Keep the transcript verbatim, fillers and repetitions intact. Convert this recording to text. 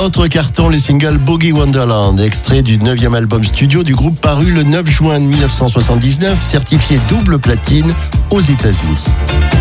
Autre carton, le single Boogie Wonderland, extrait du neuvième album studio du groupe paru le neuf juin mille neuf cent soixante-dix-neuf, certifié double platine aux États-Unis.